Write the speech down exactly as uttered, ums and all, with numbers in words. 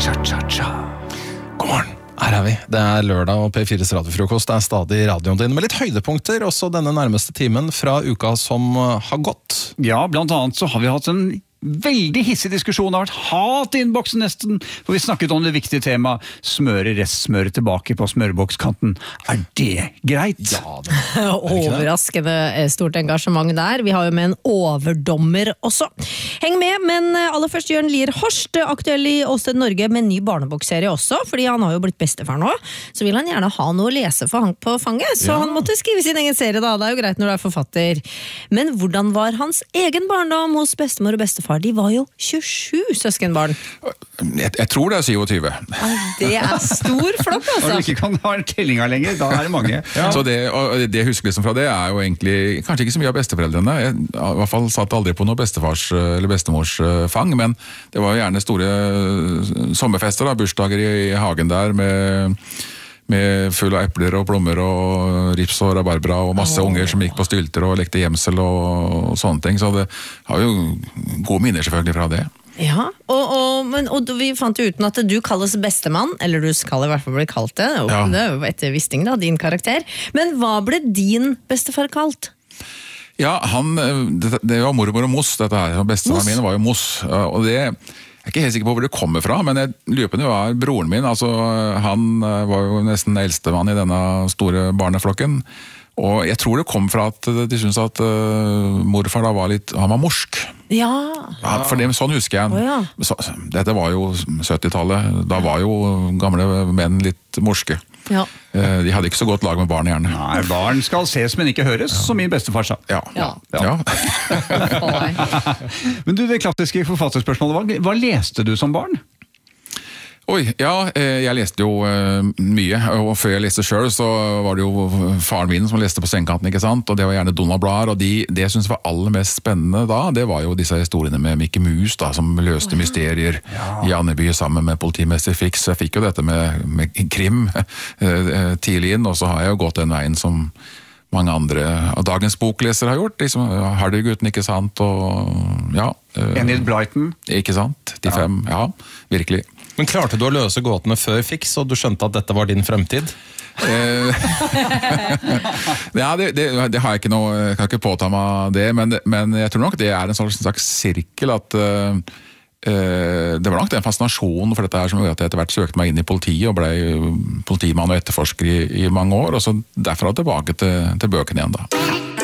Cha-cha-cha. God morgen. Her er vi. Det er lørdag og P fires radiofrokost. Det er stadig radioen din med litt høydepunkter, også denne nærmeste timen fra uka som har gått. Ja, blant annet så har vi hatt en veldig hissig diskusjon. Det har vært hat i innboksen nesten, for vi snakket om det viktige tema smøre restsmøret tilbake på smørbåkskanten. Er det greit? Ja, det er Overraskende stort engasjement der. Vi har jo med en overdommer også. Heng med, men aller først Jørn Lier Horst, aktuell i Åsted Norge med en ny barnebokserie også, fordi han har jo blitt bestefar nå, så vil han gjerne ha noe å lese for han på fanget, så ja. Han måtte skrive sin egen serie da, det er jo greit når du er forfatter. Men hvordan var hans egen barndom hos bestemor og bestefar? De var jo tjuesju søskenbarn. Jeg, jeg tror det er syvogtyve. Det er stor flokk, altså. Når du ikke kan ha en tellinga lenger, da er det mange. Ja. Så det, og det jeg husker liksom fra det er jo egentlig, kanskje ikke så mye av besteforeldrene. Jeg i hvert fall satt aldri på noe bestefars eller bestemors fang, men det var jo gjerne store sommerfester, da, bursdager i, i hagen der med... med full av epler og plommer og rips og rabarbra og masse oh. unger som gikk på stylter og lekte gjemsel og, og sånne ting. Så det har jo gode minner selvfølgelig fra det. Ja, og, og, men, og vi fant jo uten at du kalles bestemann, eller du skal i hvert fall bli kalt det, og ja. Det er jo etter Wisting da, din karakter. Men hva ble din bestefar kalt? Ja, han, det, det var mormor og mos, dette her. Bestefaren min var jo mos, og det... Jeg er ikke helt sikker på hvor det kommer fra, men jeg lurer på det var broren min. Altså, han var jo nesten eldste mann i denne store barneflokken. Og jeg tror det kom fra at de syntes at uh, morfar da var litt, han var morsk. Ja. Ja, for det, sånn husker jeg. Oh, ja. Så, dette var jo syttitallet. Da var jo gamle menn litt morske. Ja. Uh, de hadde ikke så godt lag med barn gjerne. Nei, barn skal ses, men ikke høres, ja. Som min bestefar sa. Ja. Ja. Ja. Men du, det klassiske forfatterspørsmålet, hva, hva leste du som barn? Oi, ja, jeg leste jo mye, og før jeg leste selv så var det jo faren min som leste på sengekanten, ikke sant? Og det var gjerne Donald-blader, og de, det jeg synes var aller mest spennende da, det var jo disse historiene med Mikke Mus da, som løste mysterier ja. I Andeby sammen med politimester Fix. Jeg fikk jo dette med, med krim tidlig inn, og så har jeg jo gått den veien som mange andre av dagens boklesere har gjort, liksom Hardy-gutten, ikke sant, og ja. Enid Blyton. Ikke sant, de ja. Fem, ja, virkelig. Men klarte du å løse gåtene før Fix, og du skjønte at dette var din fremtid? ja, det, det, det har jeg ikke noe, jeg kan ikke påta meg det, men, men jeg tror nok det er en slags, slags sirkel at uh, uh, det var nok den fascinasjonen for dette her som gjorde at jeg etter hvert søkte meg inn i politiet og ble politimann og etterforsker i, i mange år, og så derfra tilbake til, til bøkene igjen da.